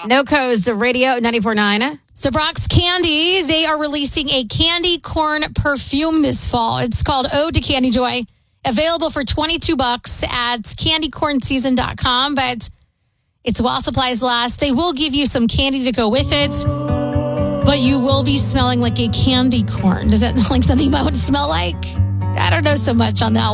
No Co's Radio 94.9. So Brock's Candy, they are releasing a candy corn perfume this fall. It's called Ode to Candy Joy. Available for $22 at candycornseason.com, but it's while supplies last. They will give you some candy to go with it, but you will be smelling like a candy corn. Does that sound like something you might want to smell like? I don't know so much on that one.